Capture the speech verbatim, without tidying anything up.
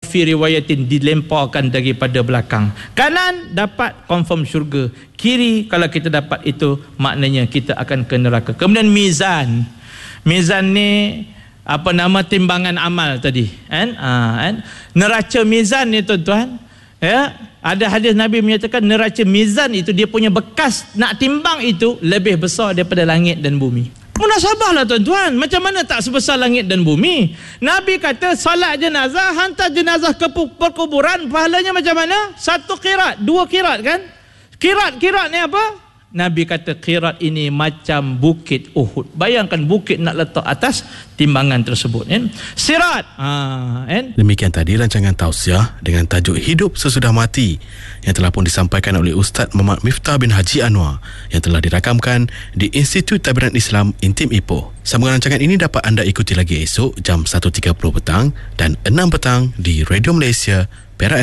fi riwayatin dilemparkan daripada belakang. Kanan dapat confirm syurga, kiri kalau kita dapat itu maknanya kita akan ke neraka. Kemudian mizan. Mizan ni apa nama timbangan amal tadi, kan? Ha, kan? Neraca mizan ni tuan-tuan, ya, ada hadis Nabi menyatakan neraca mizan itu dia punya bekas nak timbang itu lebih besar daripada langit dan bumi. Munasabahlah tuan-tuan, macam mana tak sebesar langit dan bumi? Nabi kata salat jenazah, hantar jenazah ke perkuburan, pahalanya macam mana? Satu kirat, dua kirat kan? Kirat-kirat ni apa? Nabi kata kirat ini macam bukit Uhud. Bayangkan bukit nak letak atas timbangan tersebut, kan? Sirat. Ha, kan? Demikian tadi rancangan tausiah dengan tajuk Hidup Sesudah Mati yang telah pun disampaikan oleh Ustaz Muhammad Miftah bin Haji Anwar yang telah dirakamkan di Institut Tabiran Islam Intim Ipoh. Sambungan rancangan ini dapat anda ikuti lagi esok jam satu tiga puluh petang dan enam petang di Radio Malaysia Perak